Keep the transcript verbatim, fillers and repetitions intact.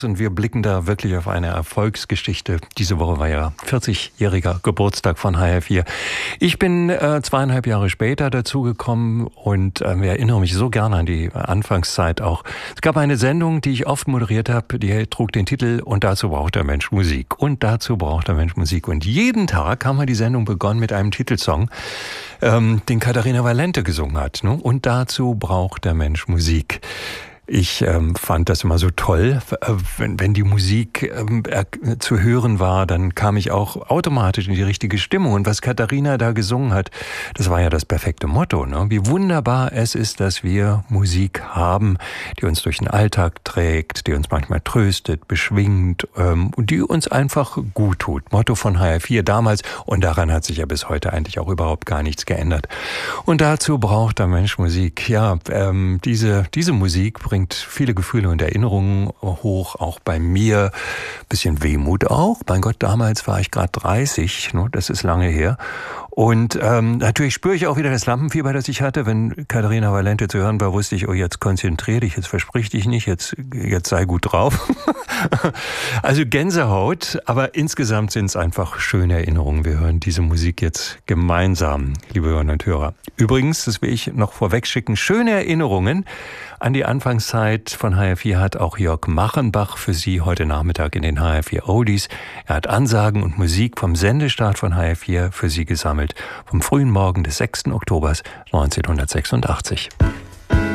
Und wir blicken da wirklich auf eine Erfolgsgeschichte. Diese Woche war ja vierzigjähriger Geburtstag von H R vier. Ich bin äh, zweieinhalb Jahre später dazugekommen und äh, erinnere mich so gerne an die Anfangszeit auch. Es gab eine Sendung, die ich oft moderiert habe, die trug den Titel "Und dazu braucht der Mensch Musik". Und dazu braucht der Mensch Musik. Und jeden Tag haben wir die Sendung begonnen mit einem Titelsong, ähm, den Katharina Valente gesungen hat. Ne? Und dazu braucht der Mensch Musik. Ich ähm, fand das immer so toll, wenn, wenn die Musik ähm, äh, zu hören war, dann kam ich auch automatisch in die richtige Stimmung. Und was Katharina da gesungen hat, das war ja das perfekte Motto, ne? Wie wunderbar es ist, dass wir Musik haben, die uns durch den Alltag trägt, die uns manchmal tröstet, beschwingt ähm, und die uns einfach gut tut. Motto von H R vier damals, und daran hat sich ja bis heute eigentlich auch überhaupt gar nichts geändert. Und dazu braucht der Mensch Musik. Ja, ähm, diese, diese Musik bringt viele Gefühle und Erinnerungen hoch, auch bei mir. Bisschen Wehmut auch. Mein Gott, damals war ich gerade dreißig, ne? Das ist lange her. Und ähm, natürlich spüre ich auch wieder das Lampenfieber, das ich hatte. Wenn Katharina Valente zu hören war, wusste ich, oh, jetzt konzentrier dich, jetzt versprich dich nicht, jetzt, jetzt sei gut drauf. Also Gänsehaut, aber insgesamt sind es einfach schöne Erinnerungen. Wir hören diese Musik jetzt gemeinsam, liebe Hörerinnen und Hörer. Übrigens, das will ich noch vorweg schicken, schöne Erinnerungen an die Anfangszeit von H R vier hat auch Jörg Machenbach für Sie heute Nachmittag in den H R vier Oldies. Er hat Ansagen und Musik vom Sendestart von H R vier für Sie gesammelt, vom frühen Morgen des sechsten Oktober neunzehnhundertsechsundachtzig.